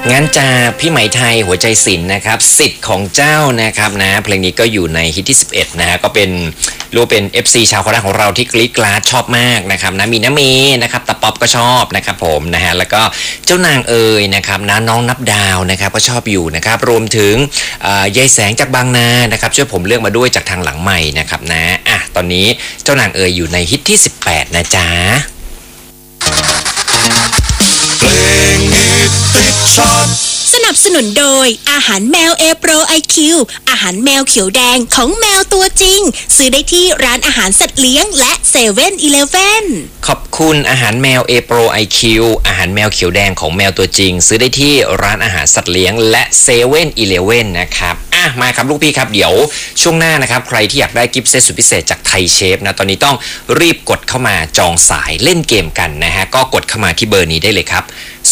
งั้นจะพี่ไหมไทยหัวใจศิลป์นะครับสิทธิ์ของเจ้านะครับนะเพลงนี้ก็อยู่ในฮิตที่11นะฮะก็เป็นรู้เป็น FC ชาวโคราชของเราที่กรี๊ดกราดชอบมากนะครับนะมีน้าเมนะครับตาป๊อปก็ชอบนะครับผมนะฮะแล้วก็เจ้านางเอ๋ยนะครับนะน้องนับดาวนะครับก็ชอบอยู่นะครับรวมถึงยายแสงจากบางนานะครับช่วยผมเลือกมาด้วยจากทางหลังใหม่นะครับนะตอนนี้เจ้านางเอ๋ยอยู่ในฮิตที่18นะจ๊ะเพลงฮิตติดชาร์ตสนับสนุนโดยอาหารแมว A Pro IQ อาหารแมวเขียวแดงของแมวตัวจริงซื้อได้ที่ร้านอาหารสัตว์เลี้ยงและ7-Eleven ขอบคุณอาหารแมว A Pro IQ อาหารแมวเขียวแดงของแมวตัวจริงซื้อได้ที่ร้านอาหารสัตว์เลี้ยงและ7-Eleven นะครับมาครับลูกพี่ครับเดี๋ยวช่วงหน้านะครับใครที่อยากได้กิฟต์เซตสุดพิเศษจากไทยเชฟนะตอนนี้ต้องรีบกดเข้ามาจองสายเล่นเกมกันนะฮะก็กดเข้ามาที่เบอร์นี้ได้เลยครับ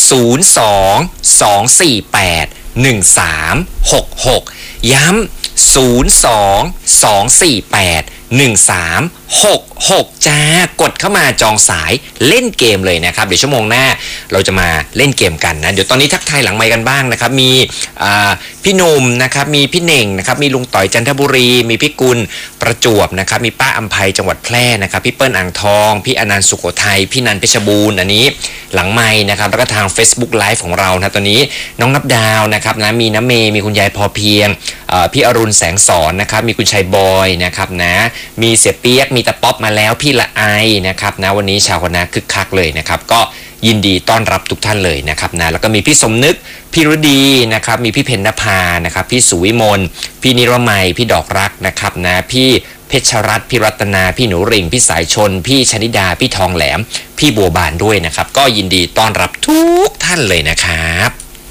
02-248-1366ย้ำ02-248-1366จ้ากดเข้ามาจองสายเล่นเกมเลยนะครับเดี๋ยวชั่วโมงหน้าเราจะมาเล่นเกมกันนะเดี๋ยวตอนนี้ทักทายหลังไมค์กันบ้างนะครับมีพี่หนุ่มนะครับมีพี่เน่งนะครับมีลุงต่อยจันทบุรีมีพี่กุลประจวบนะครับมีป้าอัมภัยจังหวัดแพร่นะครับพี่เปิ้ลอ่างทองพี่อนันต์สุโขทัยพี่นันเพชรบูรณ์อันนี้หลังไมค์นะครับแล้วก็ทาง Facebook Live ของเรานะตอนนี้น้องนับดาวนะครับนะมีน้าเมย์มีคุณยายพอเพียงพี่อรุณแสงสอนนะครับมีคุณชัยบอยนะครับนะมีเสียเปียกมีตะป๊อปมาแล้วพี่ละไอนะครับนะวันนี้ชาวคณะคึกคักเลยนะครับก็ยินดีต้อนรับทุกท่านเลยนะครับนะแล้วก็มีพี่สมนึกพี่ฤดีนะครับมีพี่เพญนภานะครับพี่สุวิมลพี่นิรมัยพี่ดอกรักนะครับนะพี่เพชรรัตน์พี่รัตนาพี่หนูริ่งพี่สายชนพี่ชนิดาพี่ทองแหลมพี่บัวบานด้วยนะครับก็ยินดีต้อนรับทุกท่านเลยนะครับ